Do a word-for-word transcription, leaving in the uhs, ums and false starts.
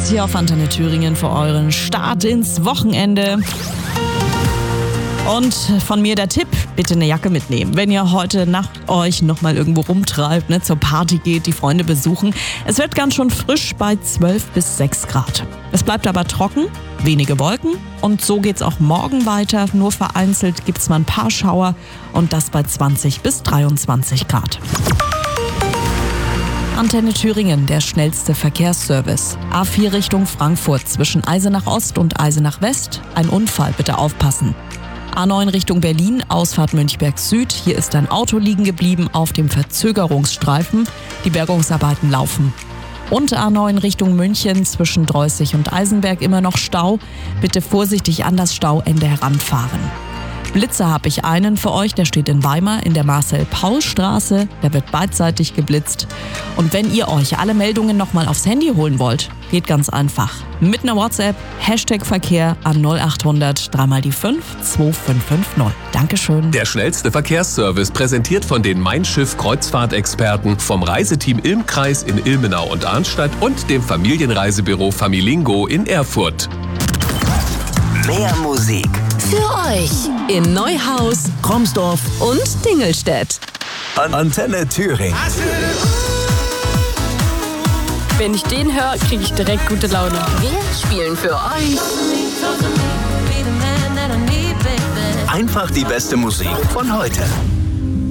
Stars hier auf Antenne Thüringen für euren Start ins Wochenende. Und von mir der Tipp, bitte eine Jacke mitnehmen. Wenn ihr heute Nacht euch nochmal irgendwo rumtreibt, ne, zur Party geht, die Freunde besuchen. Es wird ganz schön frisch bei zwölf bis sechs Grad. Es bleibt aber trocken, wenige Wolken und so geht's auch morgen weiter. Nur vereinzelt gibt's mal ein paar Schauer und das bei zwanzig bis dreiundzwanzig Grad. Antenne Thüringen, der schnellste Verkehrsservice. A vier Richtung Frankfurt zwischen Eisenach Ost und Eisenach West. Ein Unfall, bitte aufpassen. A neun Richtung Berlin, Ausfahrt Münchberg Süd. Hier ist ein Auto liegen geblieben auf dem Verzögerungsstreifen. Die Bergungsarbeiten laufen. Und A neun Richtung München zwischen Dreußig und Eisenberg immer noch Stau. Bitte vorsichtig an das Stauende heranfahren. Blitzer habe ich einen für euch, der steht in Weimar in der Marcel-Paul-Straße. Der wird beidseitig geblitzt. Und wenn ihr euch alle Meldungen nochmal aufs Handy holen wollt, geht ganz einfach. Mit einer WhatsApp, Hashtag Verkehr an null acht hundert drei mal die fünf zwei fünf fünf null. Dankeschön. Der schnellste Verkehrsservice präsentiert von den Mein Schiff Kreuzfahrtexperten vom Reiseteam Ilm-Kreis in Ilmenau und Arnstadt und dem Familienreisebüro Familingo in Erfurt. Mehr Musik für euch in Neuhaus, Kromsdorf und Dingelstedt. An Antenne Thüringen. Wenn ich den höre, kriege ich direkt gute Laune. Wir spielen für euch Einfach die beste Musik von heute.